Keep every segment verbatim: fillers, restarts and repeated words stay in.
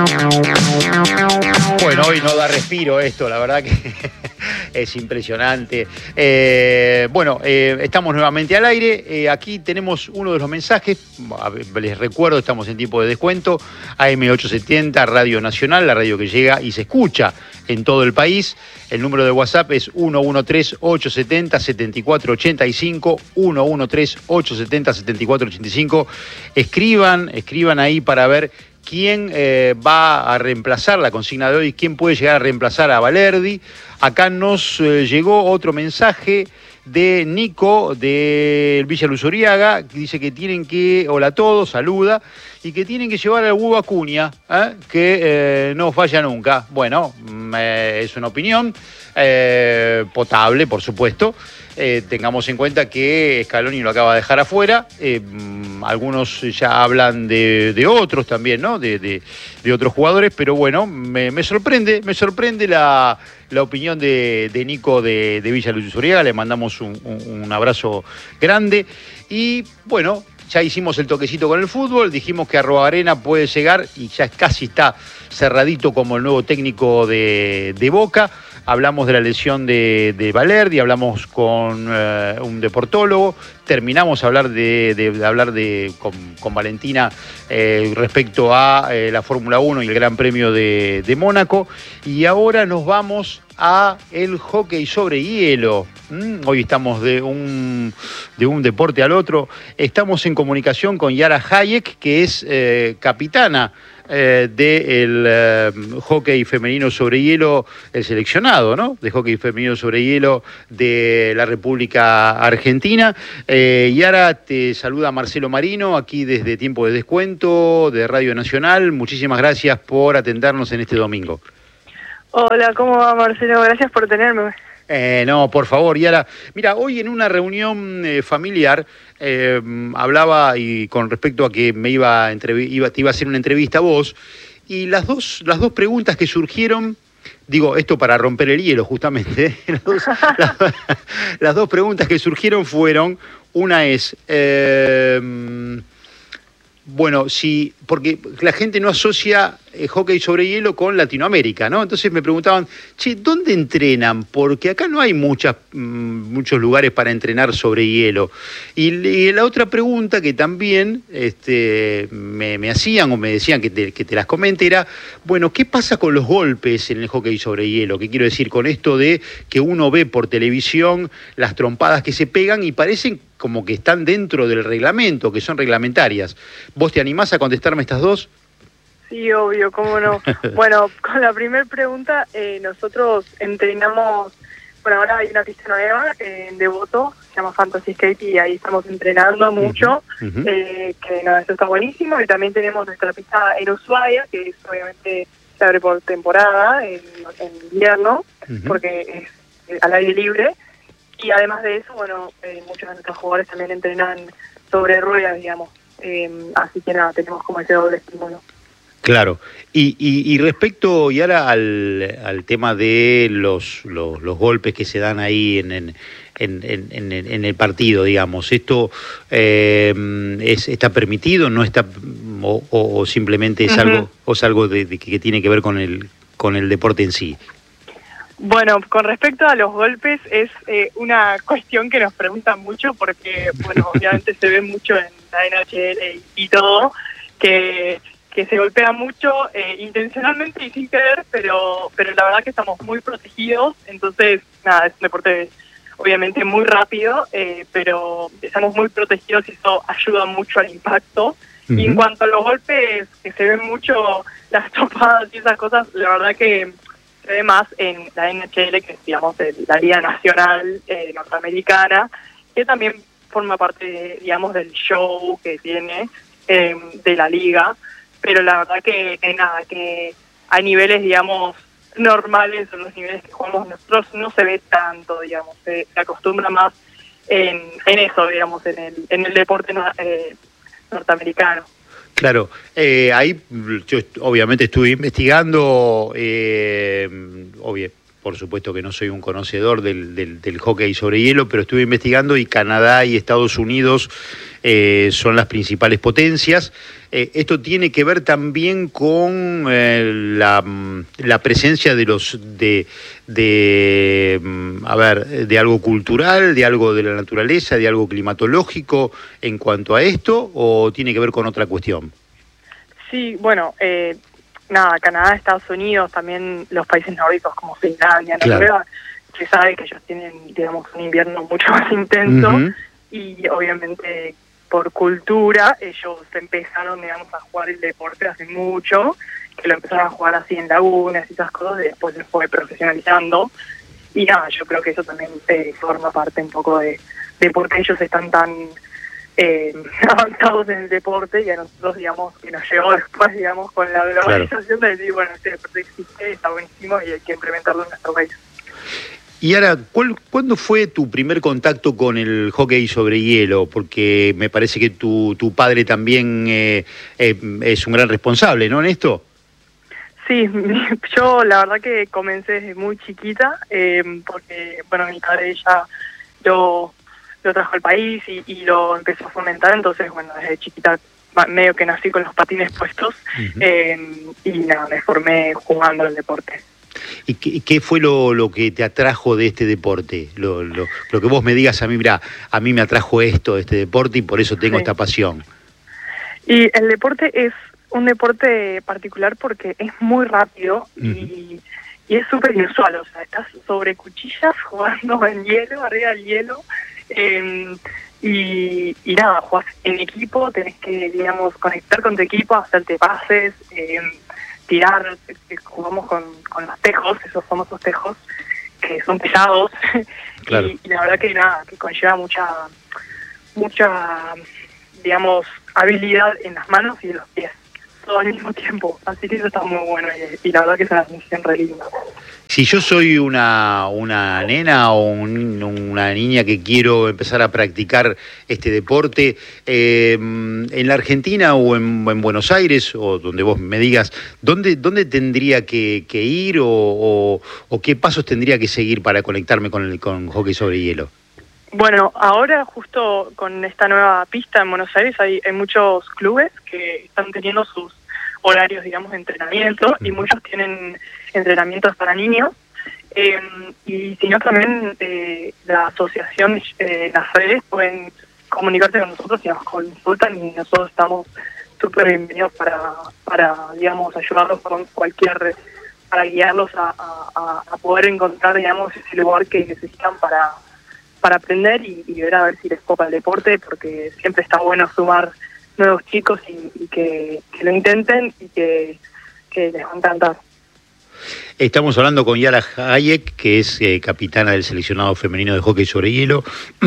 Bueno, hoy no da respiro esto, la verdad que es impresionante. Eh, bueno, eh, estamos nuevamente al aire. Eh, aquí tenemos uno de los mensajes. Les recuerdo, estamos en tiempo de descuento. A M ochocientos setenta, Radio Nacional, la radio que llega y se escucha en todo el país. El número de WhatsApp es uno uno tres, ochocientos setenta, setenta y cuatro ochenta y cinco, uno uno tres, ochocientos setenta, setenta y cuatro ochenta y cinco. Escriban, escriban ahí para ver quién eh, va a reemplazar la consigna de hoy, quién puede llegar a reemplazar a Valerdi. Acá nos eh, llegó otro mensaje de Nico de Villa Luz Uriaga, que dice que tienen que, hola a todos, saluda, y que tienen que llevar al huevo Acuña, ¿eh? que eh, no falla nunca. Bueno, eh, es una opinión eh, potable, por supuesto. Eh, tengamos en cuenta que Scaloni lo acaba de dejar afuera. Eh, algunos ya hablan de, de otros también, ¿no? De, de, de otros jugadores, pero bueno, me, me sorprende, me sorprende la, la opinión de, de Nico de, de Villa Luz Uriaga. Le mandamos un, un, un abrazo grande. Y bueno, ya hicimos el toquecito con el fútbol, dijimos que Arruabarrena puede llegar y ya casi está cerradito como el nuevo técnico de, de Boca. Hablamos de la lesión de, de Valerdi, hablamos con eh, un deportólogo, terminamos a hablar de, de, de hablar de con, con Valentina eh, respecto a eh, la Fórmula uno y el Gran Premio de, de Mónaco, y ahora nos vamos a el hockey sobre hielo. ¿Mm? Hoy estamos de un, de un deporte al otro. Estamos en comunicación con Yara Hayek, que es eh, capitana Eh, del eh, hockey femenino sobre hielo, el seleccionado, ¿no? De hockey femenino sobre hielo de la República Argentina. Eh, y ahora te saluda Marcelo Marino, aquí desde Tiempo de Descuento, de Radio Nacional. Muchísimas gracias por atendernos en este domingo. Hola, ¿cómo va, Marcelo? Gracias por tenerme. Eh, no, por favor, Yara. Mira, hoy en una reunión eh, familiar eh, hablaba y con respecto a que me iba a entrev- iba, te iba a hacer una entrevista a vos, y las dos, las dos preguntas que surgieron, digo, esto para romper el hielo justamente, ¿eh? las, dos, las, las dos preguntas que surgieron fueron, una es, eh, bueno, si, porque la gente no asocia eh, hockey sobre hielo con Latinoamérica, ¿no? Entonces me preguntaban, che, ¿dónde entrenan? Porque acá no hay muchas, mmm, muchos lugares para entrenar sobre hielo. Y, y la otra pregunta que también este, me, me hacían o me decían que te, que te las comente era, bueno, ¿qué pasa con los golpes en el hockey sobre hielo? ¿Qué quiero decir con esto de que uno ve por televisión las trompadas que se pegan y parecen como que están dentro del reglamento, que son reglamentarias? ¿Vos te animás a contestarme estas dos? Sí, obvio, cómo no. Bueno, con la primera pregunta, eh, nosotros entrenamos, bueno, ahora hay una pista nueva eh, en Devoto, se llama Fantasy Skate, y ahí estamos entrenando mucho, uh-huh. eh, que no, eso está buenísimo. Y también tenemos nuestra pista en Ushuaia, que es, obviamente se abre por temporada, en, en invierno, uh-huh. porque es al aire libre. Y además de eso, bueno, eh, muchos de nuestros jugadores también entrenan sobre ruedas, digamos. Eh, así que nada, tenemos como ese doble estímulo. Claro. Y, y, y respecto, Yara, al, al tema de los, los, los golpes que se dan ahí en, en, en, en, en el partido, digamos, ¿esto eh, es, está permitido, no está, o, o simplemente es uh-huh. algo, o es algo de, de que tiene que ver con el, con el deporte en sí? Bueno, con respecto a los golpes, es eh, una cuestión que nos preguntan mucho porque, bueno, obviamente se ve mucho en la N H L y, y todo, que, que se golpea mucho eh, intencionalmente y sin querer, pero, pero la verdad que estamos muy protegidos. Entonces, nada, es un deporte obviamente muy rápido, eh, pero estamos muy protegidos y eso ayuda mucho al impacto. Uh-huh. Y en cuanto a los golpes, que se ven mucho las topadas y esas cosas, la verdad que se ve más en la N H L, que es, digamos, el, la Liga Nacional eh, Norteamericana, que también forma parte, de, digamos, del show que tiene eh, de la liga, pero la verdad que, que nada, que a niveles, digamos, normales, o los niveles que jugamos nosotros, no se ve tanto, digamos, se, se acostumbra más en, en eso, digamos, en el, en el deporte eh, norteamericano. Claro, eh, ahí yo obviamente estuve investigando, eh, obvio, por supuesto que no soy un conocedor del, del, del hockey sobre hielo, pero estuve investigando y Canadá y Estados Unidos eh, son las principales potencias. Eh, esto tiene que ver también con eh, la, la presencia de los de, de a ver, de algo cultural, de algo de la naturaleza, de algo climatológico en cuanto a esto, o tiene que ver con otra cuestión. Sí, bueno, eh, nada, Canadá, Estados Unidos, también los países nórdicos como Finlandia, Noruega, claro, se sabe que ellos tienen, digamos, un invierno mucho más intenso. Uh-huh. Y obviamente por cultura ellos empezaron, digamos, a jugar el deporte hace mucho, que lo empezaron a jugar así en lagunas y esas cosas, y después se fue profesionalizando. Y nada, yo creo que eso también eh, forma parte un poco de, de por qué ellos están tan eh, avanzados en el deporte, y a nosotros, digamos, que nos llegó después, digamos, con la globalización, claro, de decir, bueno, este deporte existe, está buenísimo y hay que implementarlo en nuestro país. Y ahora, ¿cuál, ¿cuándo fue tu primer contacto con el hockey sobre hielo? Porque me parece que tu, tu padre también eh, eh, es un gran responsable, ¿no, en esto? Sí, yo la verdad que comencé desde muy chiquita, eh, porque, bueno, mi padre ya lo, lo trajo al país y, y lo empezó a fomentar, entonces, bueno, desde chiquita medio que nací con los patines puestos, uh-huh. eh, y nada, me formé jugando el deporte. ¿Y qué, qué fue lo, lo que te atrajo de este deporte? Lo, lo, lo que vos me digas a mí, mirá, a mí me atrajo esto, este deporte, y por eso tengo sí. esta pasión. Y el deporte es un deporte particular porque es muy rápido, uh-huh. y, y es súper inusual. O sea, estás sobre cuchillas jugando en hielo, arriba del hielo, eh, y, y nada, jugás en equipo, tenés que, digamos, conectar con tu equipo, hacerte pases, eh, tirar, jugamos con, con los tejos, esos famosos tejos, que son pesados, claro. y, y la verdad que nada, que conlleva mucha, mucha, digamos, habilidad en las manos y en los pies, todo al mismo tiempo, así que eso está muy bueno, y, y la verdad que es una sensación re linda. Si yo soy una, una nena o un, una niña que quiero empezar a practicar este deporte, eh, en la Argentina o en, en Buenos Aires, o donde vos me digas, ¿dónde, dónde tendría que, que ir o, o, o qué pasos tendría que seguir para conectarme con el con hockey sobre hielo? Bueno, ahora justo con esta nueva pista en Buenos Aires hay, hay muchos clubes que están teniendo sus horarios, digamos, de entrenamiento, y muchos tienen entrenamientos para niños, eh, y si no también eh, la asociación, eh, las redes pueden comunicarse con nosotros y nos consultan, y nosotros estamos súper bienvenidos para, para, digamos, ayudarlos con cualquier, para guiarlos a, a, a poder encontrar, digamos, ese lugar que necesitan para, para aprender y, y ver a ver si les copa el deporte, porque siempre está bueno sumar nuevos chicos y, y que, que lo intenten y que, que les va a encantar. Estamos hablando con Yara Hayek, que es eh, capitana del seleccionado femenino de hockey sobre hielo.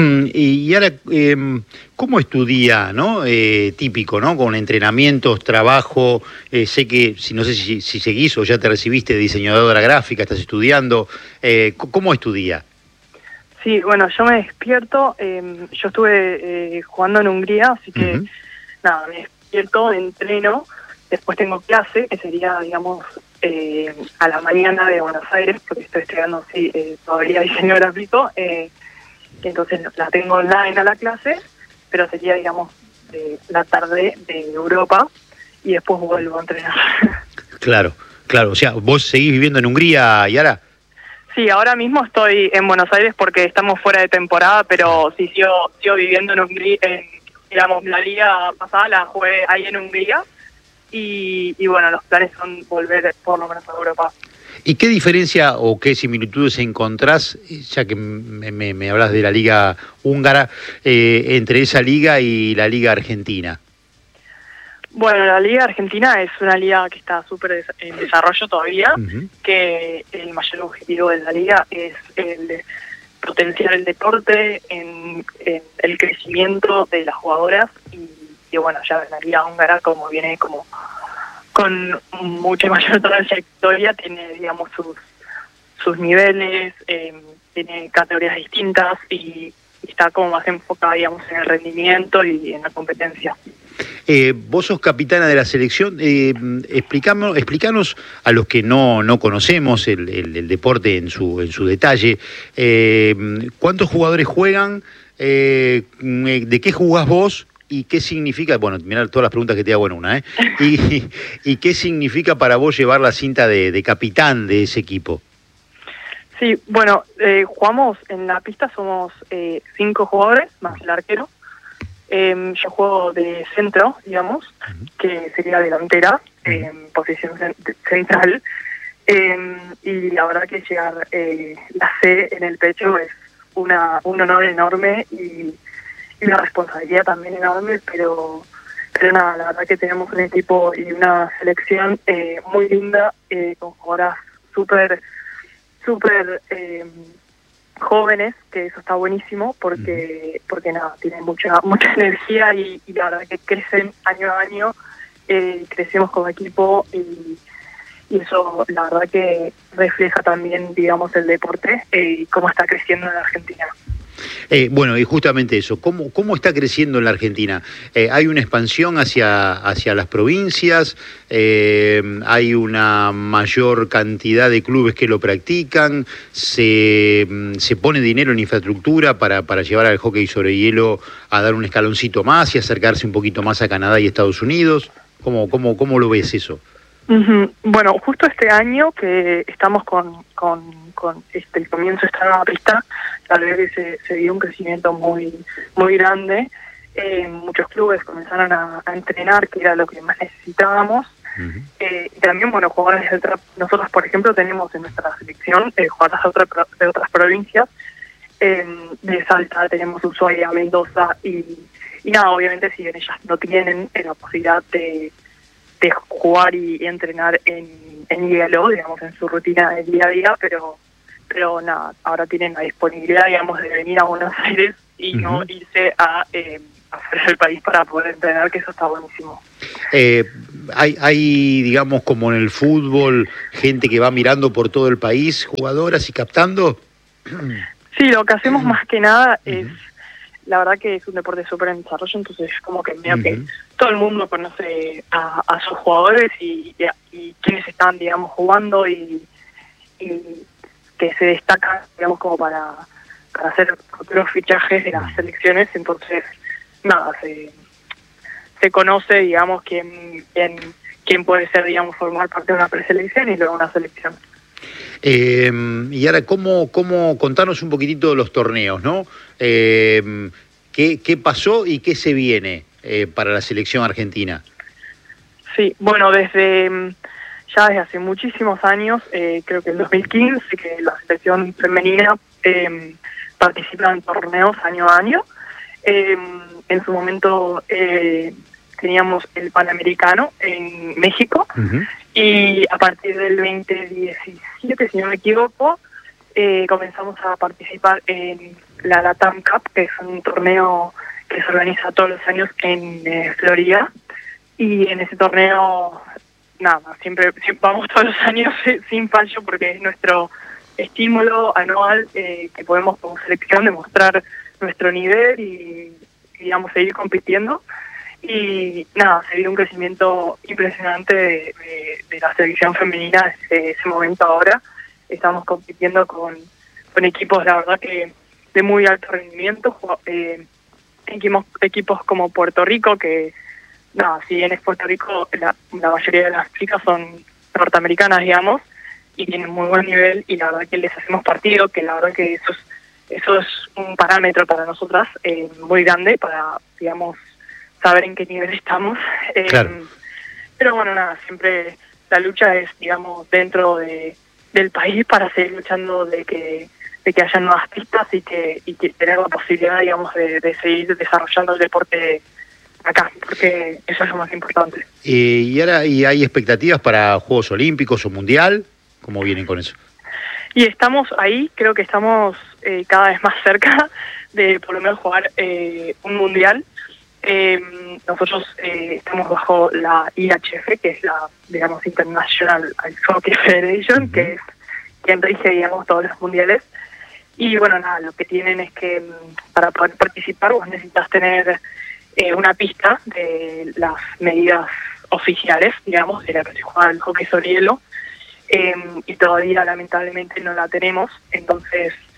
Y Yara, eh, ¿cómo es tu día, no? Eh, típico, ¿no? Con entrenamientos, trabajo. Eh, sé que, si no sé si, si seguís o ya te recibiste de diseñadora gráfica, estás estudiando. Eh, ¿Cómo es tu día? Sí, bueno, yo me despierto. Eh, yo estuve eh, jugando en Hungría, así que uh-huh. nada, me despierto, entreno. Después tengo clase, que sería, digamos, eh, a la mañana de Buenos Aires, porque estoy estudiando sí, eh, todavía diseño gráfico, eh, entonces la tengo online a la clase, pero sería, digamos, de la tarde de Europa, y después vuelvo a entrenar. Claro, claro, o sea, ¿vos seguís viviendo en Hungría, Yara? Sí, ahora mismo estoy en Buenos Aires porque estamos fuera de temporada, pero sí sigo, sigo viviendo en Hungría, en, digamos, la liga pasada la jugué ahí en Hungría. Y, y bueno, los planes son volver por lo menos a Europa. ¿Y qué diferencia o qué similitudes encontrás, ya que me, me, me hablas de la liga húngara, eh, entre esa liga y la liga argentina? Bueno, la liga argentina es una liga que está súper en desarrollo todavía, uh-huh. que el mayor objetivo de la liga es el de potenciar el deporte, en, en el crecimiento de las jugadoras, y y bueno, ya la liga húngara, como viene como con mucha mayor trayectoria, tiene, digamos, sus sus niveles, eh, tiene categorías distintas y, y está como más enfocada, digamos, en el rendimiento y en la competencia. Eh, vos sos capitana de la selección, eh, explicamos, explícanos a los que no, no conocemos el, el, el deporte en su, en su detalle, eh, ¿cuántos jugadores juegan? Eh, ¿De qué jugás vos? ¿Y qué significa, bueno, mirá todas las preguntas que te hago en una, ¿eh? ¿Y, y qué significa para vos llevar la cinta de, de capitán de ese equipo? Sí, bueno, eh, jugamos en la pista, somos eh, cinco jugadores, más el arquero. Eh, yo juego de centro, digamos, uh-huh. que sería delantera, uh-huh. eh, posición central. Eh, y la verdad que llegar eh, la C en el pecho es una un honor enorme y, y una responsabilidad también enorme, pero, pero nada, la verdad que tenemos un equipo y una selección eh, muy linda, eh, con jugadoras súper, súper eh, jóvenes, que eso está buenísimo, porque uh-huh. porque nada, tienen mucha mucha energía y, y la verdad que crecen año a año, eh, crecemos como equipo y Y eso, la verdad que refleja también, digamos, el deporte y eh, cómo está creciendo en la Argentina. Eh, bueno, y justamente eso, ¿cómo, cómo está creciendo en la Argentina? Eh, ¿Hay una expansión hacia, hacia las provincias? Eh, ¿Hay una mayor cantidad de clubes que lo practican? ¿Se, se pone dinero en infraestructura para, para llevar al hockey sobre hielo a dar un escaloncito más y acercarse un poquito más a Canadá y Estados Unidos? ¿Cómo, cómo, cómo lo ves eso? Uh-huh. Bueno, justo este año que estamos con, con, con este, el comienzo de esta nueva pista, tal vez se, se dio un crecimiento muy muy grande. Eh, muchos clubes comenzaron a, a entrenar, que era lo que más necesitábamos. Uh-huh. Eh, y también, bueno, jugadores de otras, nosotros, por ejemplo, tenemos en nuestra selección eh, jugadores de, otra, de otras provincias. Eh, de Salta tenemos Ushuaia, Mendoza y, y nada, obviamente si bien ellas no tienen eh, la posibilidad de de jugar y, y entrenar en, en hielo, digamos, en su rutina del día a día, pero pero nada, ahora tienen la disponibilidad, digamos, de venir a Buenos Aires y uh-huh. no irse a eh, afuera del país para poder entrenar, que eso está buenísimo. Eh, hay, hay, digamos, como en el fútbol, gente que va mirando por todo el país, jugadoras y captando. Sí, lo que hacemos uh-huh. más que nada es, uh-huh. la verdad que es un deporte súper en desarrollo, entonces como que veo uh-huh. que todo el mundo conoce a, a sus jugadores y, y, y quienes están, digamos, jugando y, y que se destacan, digamos, como para, para hacer futuros fichajes de las selecciones. Entonces, nada, se, se conoce, digamos, quién, quién, quién puede ser, digamos, formar parte de una preselección y luego una selección. Eh, y ahora, ¿cómo, cómo contarnos un poquitito de los torneos, ¿no? Eh, ¿qué, ¿Qué pasó y qué se viene eh, para la selección argentina? Sí, bueno, desde ya desde hace muchísimos años, eh, creo que en dos mil quince, que la selección femenina eh, participa en torneos año a año. Eh, en su momento eh, teníamos el Panamericano en México, uh-huh. y a partir del veinte diecisiete, si no me equivoco, eh, comenzamos a participar en la LATAM Cup, que es un torneo que se organiza todos los años en eh, Florida, y en ese torneo, nada, siempre, siempre vamos todos los años sin fallo, porque es nuestro estímulo anual, eh, que podemos como selección demostrar nuestro nivel y, digamos, seguir compitiendo. Y nada, se vio un crecimiento impresionante de, de, de la selección femenina desde ese momento. Ahora estamos compitiendo con, con equipos, la verdad que de muy alto rendimiento, eh, equipos, equipos como Puerto Rico, que nada, si bien es Puerto Rico, la, la mayoría de las chicas son norteamericanas, digamos, y tienen muy buen nivel, y la verdad que les hacemos partido, que la verdad que eso es, eso es un parámetro para nosotras eh, muy grande para, digamos, saber en qué nivel estamos. Eh, claro. Pero bueno, nada, siempre la lucha es, digamos, dentro de del país para seguir luchando de que de que haya nuevas pistas y que y que tener la posibilidad, digamos, de, de seguir desarrollando el deporte acá, porque eso es lo más importante. Eh, ¿Y ahora y hay expectativas para Juegos Olímpicos o Mundial? ¿Cómo vienen con eso? Y estamos ahí, creo que estamos eh, cada vez más cerca de por lo menos jugar eh, un Mundial. Eh, nosotros eh, estamos bajo la I H F, que es la, digamos, International Ice Hockey Federation, uh-huh. que es quien rige, digamos, todos los mundiales. Y bueno, nada, lo que tienen es que para poder participar vos necesitas tener eh, una pista de las medidas oficiales, digamos, de la que se juega el hockey sobre hielo, eh, y todavía lamentablemente no la tenemos. Entonces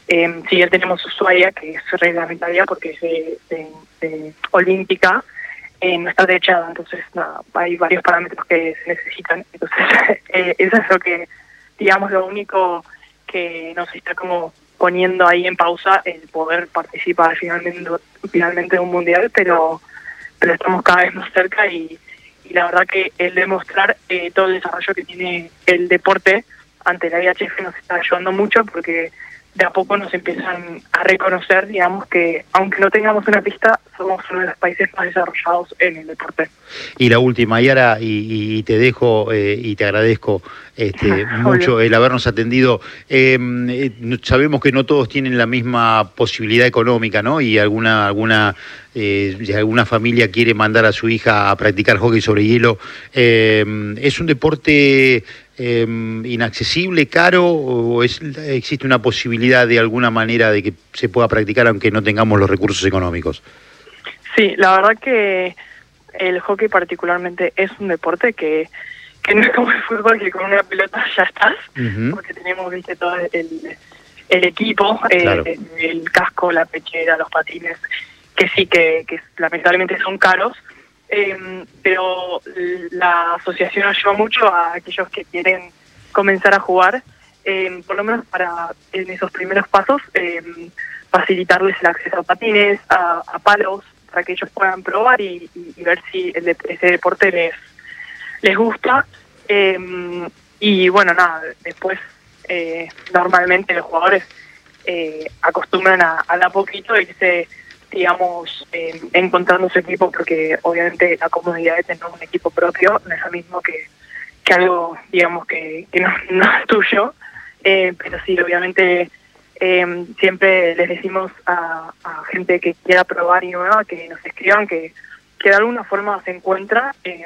Eh, si bien tenemos Ushuaia, que es reglamentaria porque es de, de, de olímpica, eh, no está techada, entonces nada, hay varios parámetros que se necesitan. Entonces, eh, eso es lo que, digamos, lo único que nos está como poniendo ahí en pausa el poder participar finalmente, finalmente de un mundial, pero, pero estamos cada vez más cerca y, y la verdad que el demostrar eh, todo el desarrollo que tiene el deporte ante la I H F nos está ayudando mucho porque de a poco nos empiezan a reconocer, digamos, que aunque no tengamos una pista, somos uno de los países más desarrollados en el deporte. Y la última, Yara, y, y te dejo eh, y te agradezco este, mucho el habernos atendido. Eh, eh, sabemos que no todos tienen la misma posibilidad económica, ¿no? Y alguna alguna eh, si alguna familia quiere mandar a su hija a practicar hockey sobre hielo. Eh, ¿Es un deporte eh, inaccesible, caro, o es, existe una posibilidad de alguna manera de que se pueda practicar aunque no tengamos los recursos económicos? Sí, la verdad que el hockey particularmente es un deporte que, que no es como el fútbol, que con una pelota ya estás, uh-huh. porque tenemos, viste, todo el, el equipo, claro. eh, el casco, la pechera, los patines, que sí, que, que lamentablemente son caros, eh, pero la asociación ayuda mucho a aquellos que quieren comenzar a jugar, eh, por lo menos para en esos primeros pasos, eh, facilitarles el acceso a patines, a, a palos, para que ellos puedan probar y, y, y ver si el de, ese deporte les, les gusta. Eh, y bueno, nada, después eh, normalmente los jugadores eh, acostumbran a, a da poquito irse, digamos, eh, encontrando su equipo, porque obviamente la comodidad de tener un equipo propio no es lo mismo que, que algo, digamos, que, que no, no es tuyo. Eh, pero sí, obviamente eh, siempre les decimos a, a gente que quiera probar y nueva que nos escriban, que, que de alguna forma se encuentra eh,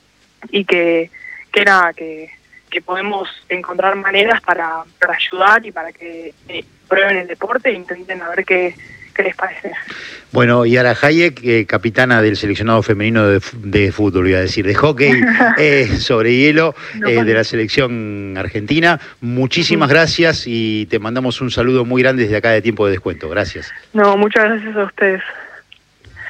y que, que nada, que, que podemos encontrar maneras para, para ayudar y para que eh, prueben el deporte e intenten a ver qué, qué les parece. Bueno, Yara Hayek, eh, capitana del seleccionado femenino de, de fútbol, iba a decir, de hockey eh, sobre hielo, no, eh, de la selección argentina. Muchísimas sí. gracias y te mandamos un saludo muy grande desde acá de Tiempo de Descuento. Gracias. No, muchas gracias a ustedes.